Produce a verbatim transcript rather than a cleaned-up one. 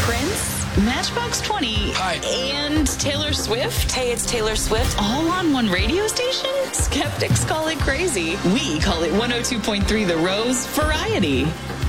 Prince, Matchbox twenty, Hi. and Taylor Swift. Hey, it's Taylor Swift. All on one radio station? Skeptics call it crazy. We call it one oh two point three The Rose Variety.